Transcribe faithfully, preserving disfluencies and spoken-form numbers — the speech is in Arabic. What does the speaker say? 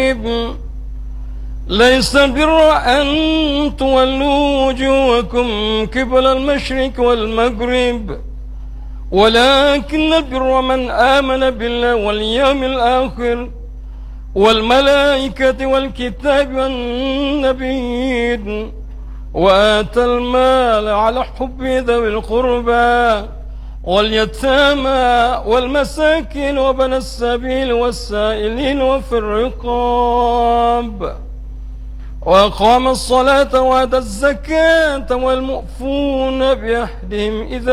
قريب ليس البر أن تولوا وجوهكم قبل المشرق والمغرب ولكن البر من آمن بالله واليوم الآخر والملائكة والكتاب والنبيين وآتى المال على حب ذوي القربى واليتامى والمساكين وبني السبيل والسائلين وفي الرقاب وأقام الصلاة وآتى الزكاة والمؤفون بعهدهم إذا